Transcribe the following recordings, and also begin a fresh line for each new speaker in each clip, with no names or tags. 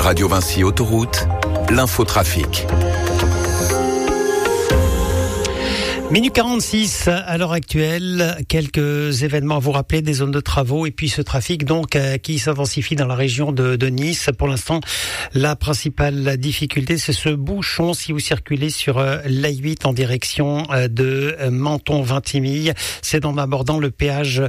Radio Vinci Autoroute, l'infotrafic.
Minute 46 à l'heure actuelle, quelques événements à vous rappeler, des zones de travaux et puis ce trafic donc qui s'intensifie dans la région de Nice. Pour l'instant, la principale difficulté, c'est ce bouchon si vous circulez sur l'A8 en direction de Menton-Vintimille. C'est en abordant le péage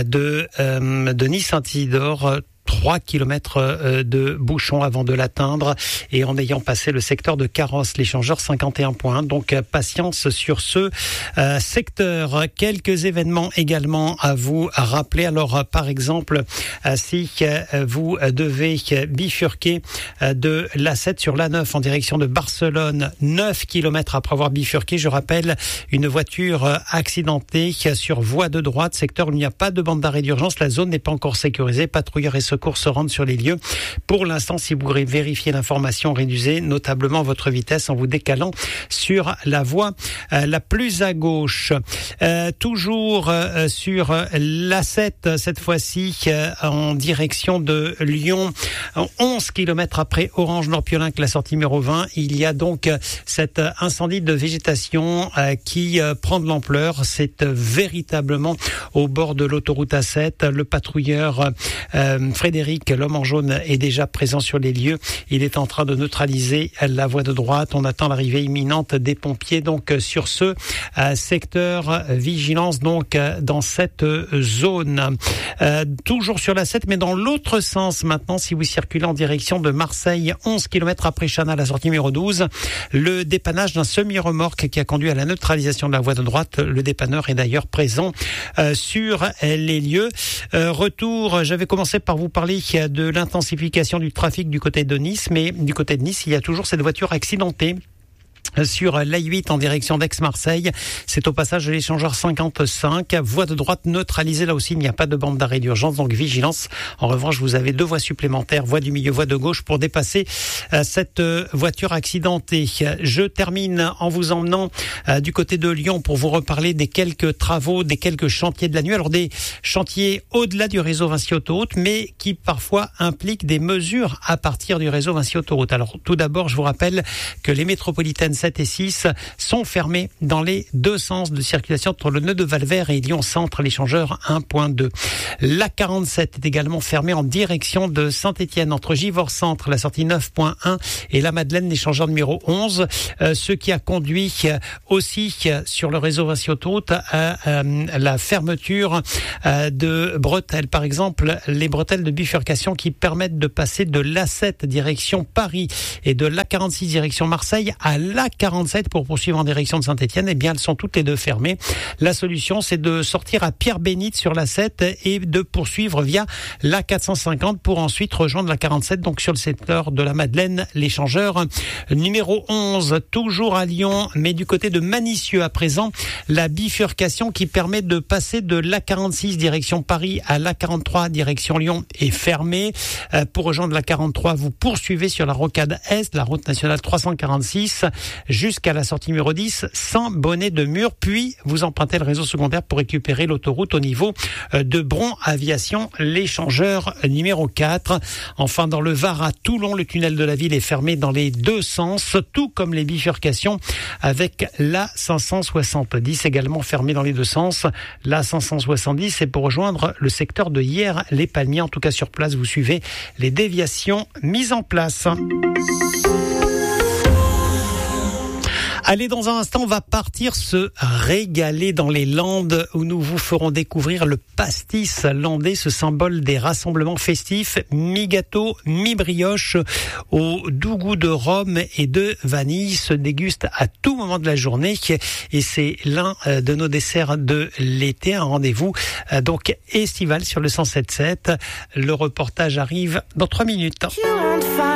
de Nice-Saint-Isidore. 3 kilomètres de bouchon avant de l'atteindre et en ayant passé le secteur de Carrosse, l'échangeur 51 points. Donc patience sur ce secteur. Quelques événements également à vous rappeler. Alors par exemple, si vous devez bifurquer de l'A7 sur l'A9 en direction de Barcelone, 9 kilomètres après avoir bifurqué, je rappelle, une voiture accidentée sur voie de droite, secteur où il n'y a pas de bande d'arrêt d'urgence. La zone n'est pas encore sécurisée. Patrouilleurs et secours se rendent sur les lieux. Pour l'instant, si vous vérifiez l'information, réduisez notablement votre vitesse en vous décalant sur la voie la plus à gauche. Toujours sur l'A7, cette fois-ci en direction de Lyon, 11 km après Orange-Nord-Piolenc, la sortie numéro 20. Il y a donc cet incendie de végétation qui prend de l'ampleur. C'est véritablement au bord de l'autoroute A7. Le patrouilleur Frédéric, l'homme en jaune, est déjà présent sur les lieux. Il est en train de neutraliser la voie de droite. On attend l'arrivée imminente des pompiers donc sur ce secteur. Vigilance donc dans cette zone. Toujours sur la 7, mais dans l'autre sens maintenant, si vous circulez en direction de Marseille, 11 km après Chana, la sortie numéro 12, le dépannage d'un semi-remorque qui a conduit à la neutralisation de la voie de droite. Le dépanneur est d'ailleurs présent sur les lieux. Retour, j'avais commencé par vous parler de l'intensification du trafic du côté de Nice, mais du côté de Nice, il y a toujours cette voiture accidentée sur l'A8 en direction d'Aix-Marseille. C'est au passage de l'échangeur 55. Voie de droite neutralisée. Là aussi, il n'y a pas de bande d'arrêt d'urgence, donc vigilance. En revanche, vous avez deux voies supplémentaires, voie du milieu, voie de gauche, pour dépasser cette voiture accidentée. Je termine en vous emmenant du côté de Lyon pour vous reparler des quelques travaux, des quelques chantiers de la nuit. Alors des chantiers au-delà du réseau Vinci Autoroute, mais qui parfois impliquent des mesures à partir du réseau Vinci Autoroute. Alors tout d'abord, je vous rappelle que les métropolitaines 7 et 6 sont fermés dans les deux sens de circulation entre le nœud de Valvert et Lyon Centre, l'échangeur 1.2. La 47 est également fermée en direction de Saint-Étienne entre Givors Centre, la sortie 9.1 et la Madeleine, l'échangeur numéro 11. Ce qui a conduit aussi sur le réseau Vinci Autoroute à la fermeture de bretelles. Par exemple, les bretelles de bifurcation qui permettent de passer de l'A7 direction Paris et de l'A46 direction Marseille à l'A47 pour poursuivre en direction de Saint-Étienne, eh bien, elles sont toutes les deux fermées. La solution, c'est de sortir à Pierre-Bénite sur l'A7 et de poursuivre via l'A450 pour ensuite rejoindre l'A47, donc sur le secteur de la Madeleine, l'échangeur numéro 11. Toujours à Lyon, mais du côté de Manicieux à présent, la bifurcation qui permet de passer de l'A46 direction Paris à l'A43 direction Lyon est fermée. Pour rejoindre l'A43, vous poursuivez sur la rocade Est, la route nationale 346, jusqu'à la sortie numéro 10, sans bonnet de mur, puis vous empruntez le réseau secondaire pour récupérer l'autoroute au niveau de Bron Aviation, l'échangeur numéro 4. Enfin, dans le Var à Toulon, le tunnel de la ville est fermé dans les deux sens, tout comme les bifurcations avec la 570 également fermée dans les deux sens. La 570, c'est pour rejoindre le secteur de Hyères les Palmiers. En tout cas, sur place, vous suivez les déviations mises en place. Allez, dans un instant, on va partir se régaler dans les Landes où nous vous ferons découvrir le pastis landais, ce symbole des rassemblements festifs, mi-gâteau, mi-brioche, au doux goût de rhum et de vanille, se déguste à tout moment de la journée et c'est l'un de nos desserts de l'été, un rendez-vous donc estival sur le 107.7. Le reportage arrive dans 3 minutes.